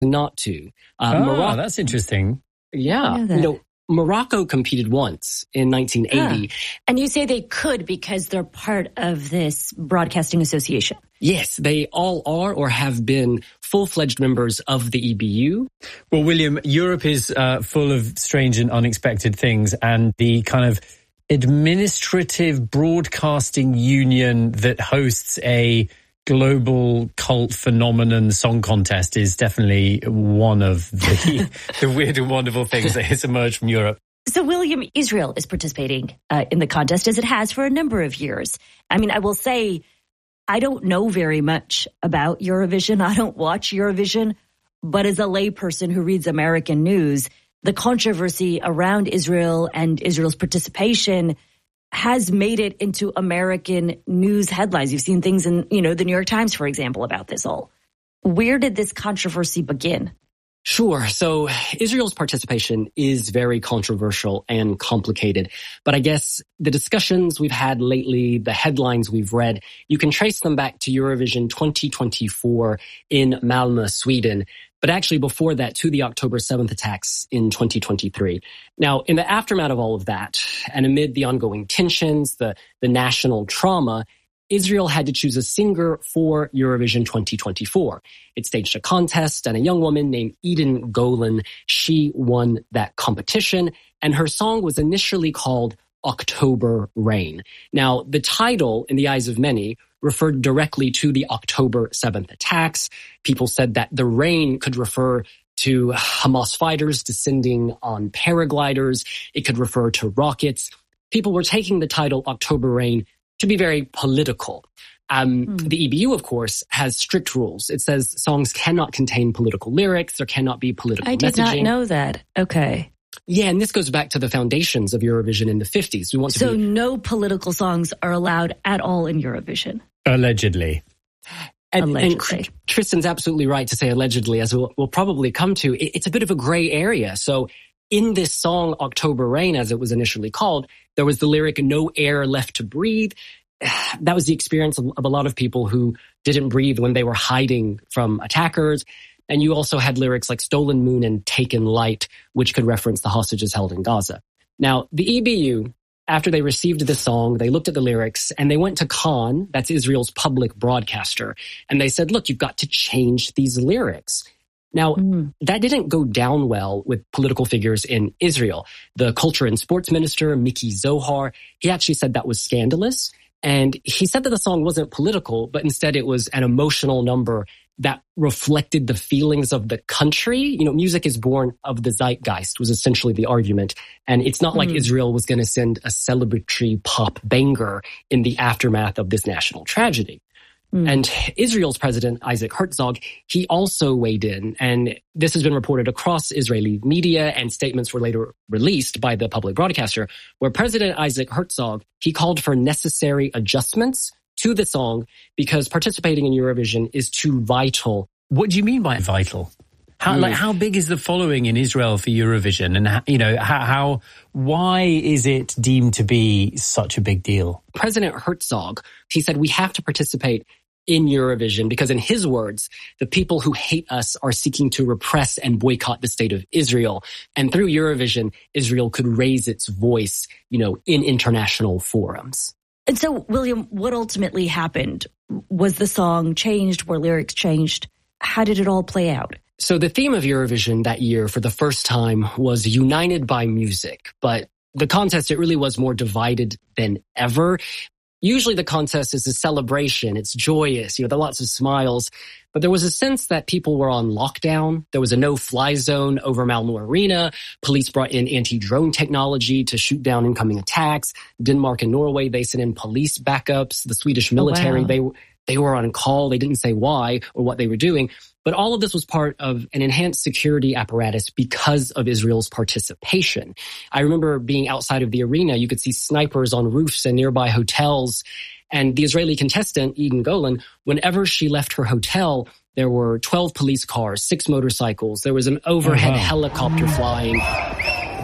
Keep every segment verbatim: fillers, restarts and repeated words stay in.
not to. Uh, oh, Morocco, that's interesting. Yeah. Know you know, Morocco competed once in nineteen eighty. Huh. And you say they could because they're part of this broadcasting association. Yes, they all are or have been full-fledged members of the E B U. Well, William, Europe is uh, full of strange and unexpected things, and the kind of administrative broadcasting union that hosts a global cult phenomenon song contest is definitely one of the, the weird and wonderful things that has emerged from Europe. So, William, Israel is participating uh, in the contest as it has for a number of years. I mean, I will say I don't know very much about Eurovision. I don't watch Eurovision. But as a layperson who reads American news, the controversy around Israel and Israel's participation has made it into American news headlines. You've seen things in, you know, the New York Times, for example, about this all. Where did this controversy begin? Sure. So Israel's participation is very controversial and complicated. But I guess the discussions we've had lately, the headlines we've read, you can trace them back to Eurovision twenty twenty-four in Malmö, Sweden. But actually before that, to the October seventh attacks in twenty twenty-three. Now, in the aftermath of all of that, and amid the ongoing tensions, the, the national trauma, Israel had to choose a singer for Eurovision twenty twenty-four. It staged a contest, and a young woman named Eden Golan, she won that competition, and her song was initially called October Rain. Now, the title, in the eyes of many, referred directly to the October seventh attacks. People said that the rain could refer to Hamas fighters descending on paragliders. It could refer to rockets. People were taking the title October Rain to be very political. Um, mm. The E B U, of course, has strict rules. It says songs cannot contain political lyrics. There cannot be political I did messaging. not know that. Okay. Yeah, and this goes back to the foundations of Eurovision in the fifties. We want to so be... no political songs are allowed at all in Eurovision? Allegedly. And, allegedly. and Tristan's absolutely right to say allegedly, as we'll, we'll probably come to. It, it's a bit of a gray area. So in this song, October Rain, as it was initially called, there was the lyric, no air left to breathe. That was the experience of, of a lot of people who didn't breathe when they were hiding from attackers. And you also had lyrics like Stolen Moon and Taken Light, which could reference the hostages held in Gaza. Now, the E B U, after they received the song, they looked at the lyrics and they went to Khan, that's Israel's public broadcaster, and they said, look, you've got to change these lyrics. Now, mm. that didn't go down well with political figures in Israel. The culture and sports minister, Miki Zohar, he actually said that was scandalous. And he said that the song wasn't political, but instead it was an emotional number that reflected the feelings of the country. You know, music is born of the zeitgeist was essentially the argument. And it's not mm. like Israel was going to send a celebratory pop banger in the aftermath of this national tragedy. Mm. And Israel's president, Isaac Herzog, he also weighed in. And this has been reported across Israeli media, and statements were later released by the public broadcaster, where President Isaac Herzog, he called for necessary adjustments to the song because participating in Eurovision is too vital. What do you mean by vital? How, mm. like, how big is the following in Israel for Eurovision? And, you know, how, how, why is it deemed to be such a big deal? President Herzog, he said we have to participate in Eurovision because, in his words, the people who hate us are seeking to repress and boycott the state of Israel. And through Eurovision, Israel could raise its voice, you know, in international forums. And so, William, what ultimately happened? Was the song changed? Were lyrics changed? How did it all play out? So the theme of Eurovision that year for the first time was United by Music. But the contest, it really was more divided than ever. Usually the contest is a celebration. It's joyous. You know, there are lots of smiles. But there was a sense that people were on lockdown. There was a no-fly zone over Malmö Arena. Police brought in anti-drone technology to shoot down incoming attacks. Denmark and Norway, they sent in police backups. The Swedish military, oh, wow. they, they were on call. They didn't say why or what they were doing. But all of this was part of an enhanced security apparatus because of Israel's participation. I remember being outside of the arena. You could see snipers on roofs and nearby hotels. And the Israeli contestant, Eden Golan, whenever she left her hotel, there were twelve police cars, six motorcycles. There was an overhead oh, wow. helicopter flying.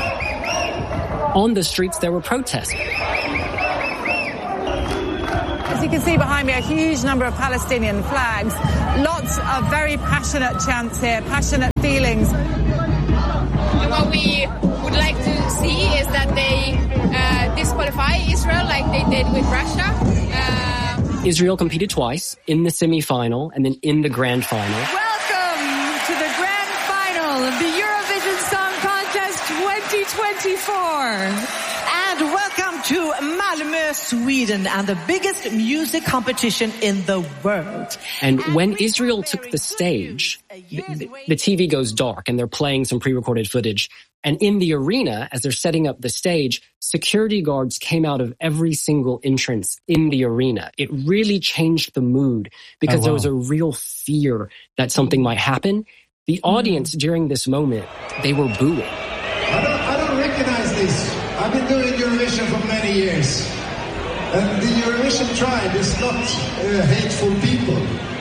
On the streets, there were protests. As you can see behind me, a huge number of Palestinian flags. Lots of very passionate chants here, passionate feelings. And what we would like to see is that they uh, disqualify Israel like they did with Russia. Uh, Israel competed twice, in the semifinal and then in the grand final. Welcome to the grand final of the Eurovision Song Contest twenty twenty-four. And welcome to Malmö, Sweden, and the biggest music competition in the world. And when Israel took the stage, the, the T V goes dark and they're playing some pre-recorded footage. And in the arena, as they're setting up the stage, security guards came out of every single entrance in the arena. It really changed the mood because oh, wow. there was a real fear that something might happen. The audience mm. during this moment, they were booing. I don't, I don't recognize this. I've been doing Eurovision for many years. And the Eurovision tribe is not uh, hateful people.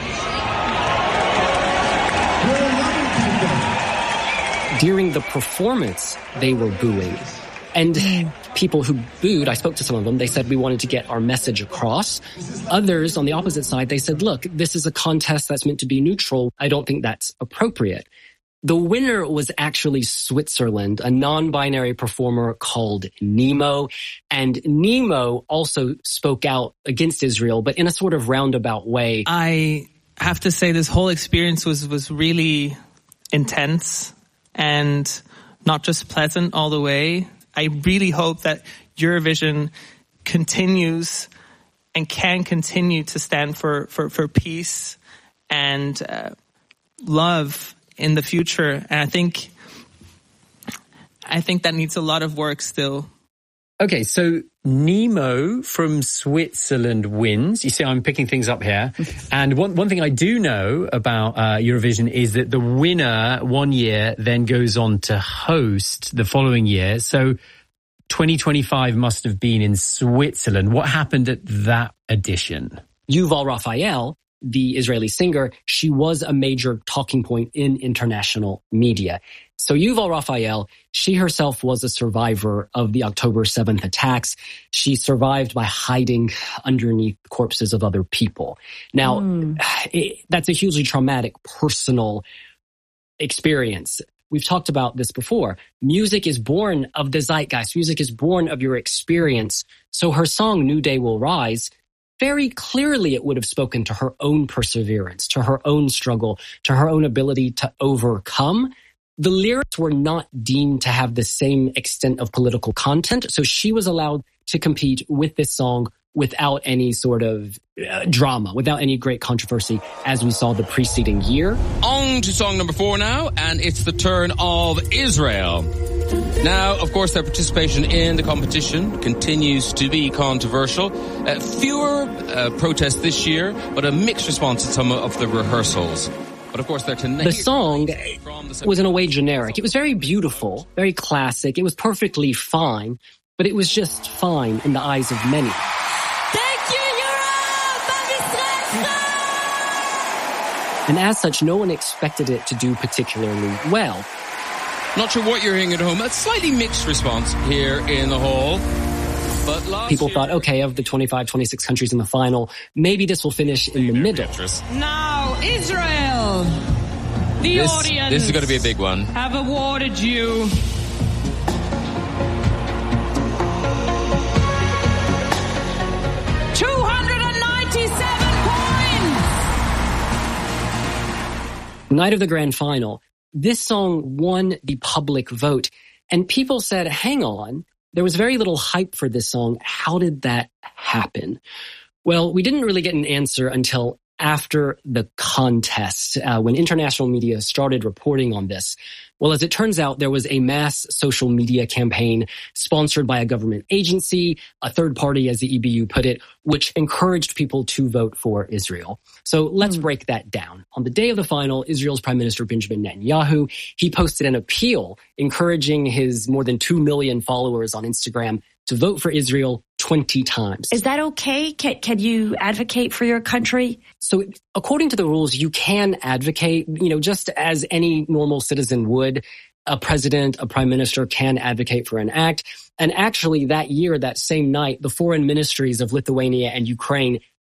We're loving people. During the performance, they were booing. And people who booed, I spoke to some of them, they said we wanted to get our message across. Others on the opposite side, they said, look, this is a contest that's meant to be neutral. I don't think that's appropriate. The winner was actually Switzerland, a non-binary performer called Nemo. And Nemo also spoke out against Israel, but in a sort of roundabout way. I have to say this whole experience was, was really intense and not just pleasant all the way. I really hope that Eurovision continues and can continue to stand for, for, for peace and uh, love in the future. And I think, I think that needs a lot of work still. Okay, so Nemo from Switzerland wins. You see, I'm picking things up here. And one, one thing I do know about uh, Eurovision is that the winner one year then goes on to host the following year. So twenty twenty-five must have been in Switzerland. What happened at that edition? Yuval Raphael, the Israeli singer, she was a major talking point in international media. So Yuval Raphael, she herself was a survivor of the October seventh attacks. She survived by hiding underneath corpses of other people. Now, mm. it, that's a hugely traumatic personal experience. We've talked about this before. Music is born of the zeitgeist. Music is born of your experience. So her song, New Day Will Rise, very clearly it would have spoken to her own perseverance, to her own struggle, to her own ability to overcome. The lyrics were not deemed to have the same extent of political content, so she was allowed to compete with this song without any sort of uh, drama, without any great controversy, as we saw the preceding year. On to song number four now, and it's the turn of Israel. Now, of course, their participation in the competition continues to be controversial. Uh, fewer uh, protests this year, but a mixed response at some of the rehearsals. But of course, they're the song was in a way generic. It was very beautiful, very classic. It was perfectly fine, but it was just fine in the eyes of many. Thank you, Europe! And as such, no one expected it to do particularly well. Not sure what you're hearing at home. A slightly mixed response here in the hall. But last People year, thought, okay, of the twenty-five, twenty-six countries in the final, maybe this will finish in the middle. Now, Israel, the this, audience this is going to be a big one. Have awarded you two hundred ninety-seven points. Night of the grand final. This song won the public vote, and people said, hang on, there was very little hype for this song. How did that happen? Well, we didn't really get an answer until after the contest, uh, when international media started reporting on this. Well, as it turns out, there was a mass social media campaign sponsored by a government agency, a third party, as the E B U put it, which encouraged people to vote for Israel. So let's mm. break that down. On the day of the final, Israel's Prime Minister Benjamin Netanyahu, he posted an appeal encouraging his more than two million followers on Instagram to vote for Israel twenty times. Is that okay? Can, can you advocate for your country? So according to the rules, you can advocate, you know, just as any normal citizen would. A president, a prime minister can advocate for an act. And actually that year, that same night, the foreign ministries of Lithuania and Ukraine,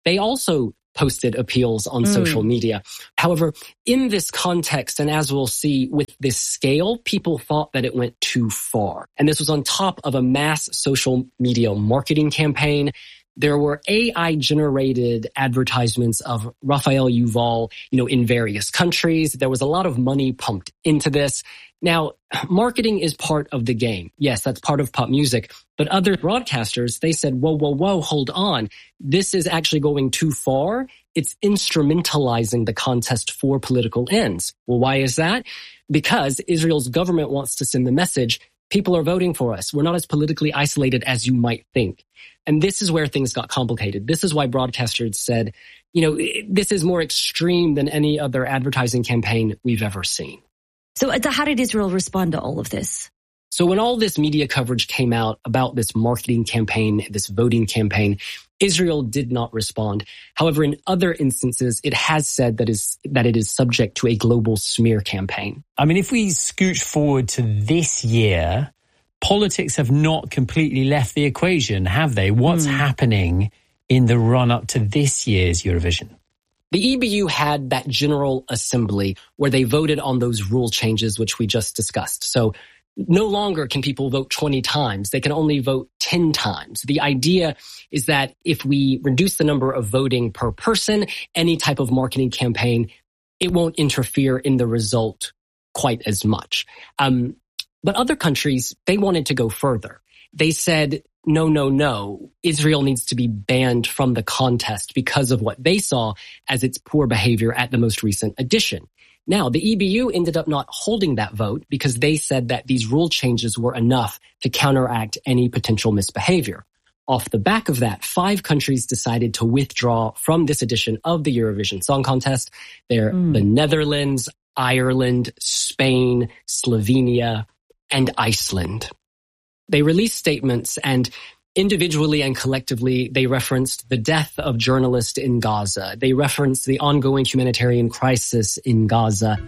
they also posted appeals on mm. social media. However, in this context, and as we'll see with this scale, people thought that it went too far. And this was on top of a mass social media marketing campaign. There were A I-generated advertisements of Raphael Yuval, you know, in various countries. There was a lot of money pumped into this. Now, marketing is part of the game. Yes, that's part of pop music. But other broadcasters, they said, whoa, whoa, whoa, hold on. This is actually going too far. It's instrumentalizing the contest for political ends. Well, why is that? Because Israel's government wants to send the message, people are voting for us. We're not as politically isolated as you might think. And this is where things got complicated. This is why broadcasters said, you know, this is more extreme than any other advertising campaign we've ever seen. So how did Israel respond to all of this? So when all this media coverage came out about this marketing campaign, this voting campaign, Israel did not respond. However, in other instances, it has said that is that it is subject to a global smear campaign. I mean, if we scooch forward to this year, politics have not completely left the equation, have they? What's mm. happening in the run-up to this year's Eurovision? The E B U had that General Assembly where they voted on those rule changes, which we just discussed. So no longer can people vote twenty times. They can only vote ten times. The idea is that if we reduce the number of voting per person, any type of marketing campaign, it won't interfere in the result quite as much. Um, but other countries, they wanted to go further. They said, no, no, no, Israel needs to be banned from the contest because of what they saw as its poor behavior at the most recent edition. Now, the E B U ended up not holding that vote because they said that these rule changes were enough to counteract any potential misbehavior. Off the back of that, five countries decided to withdraw from this edition of the Eurovision Song Contest. They're mm. the Netherlands, Ireland, Spain, Slovenia, and Iceland. They released statements and individually and collectively, they referenced the death of journalists in Gaza. They referenced the ongoing humanitarian crisis in Gaza.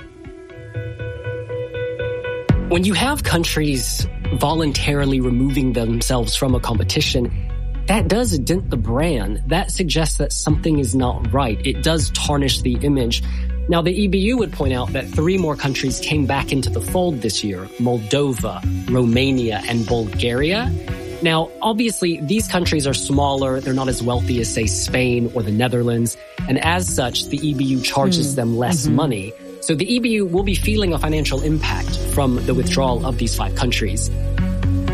When you have countries voluntarily removing themselves from a competition, that does dent the brand. That suggests that something is not right. It does tarnish the image. Now, the E B U would point out that three more countries came back into the fold this year: Moldova, Romania, and Bulgaria. Now, obviously, these countries are smaller. They're not as wealthy as, say, Spain or the Netherlands. And as such, the E B U charges mm. them less mm-hmm. money. So the E B U will be feeling a financial impact from the withdrawal of these five countries.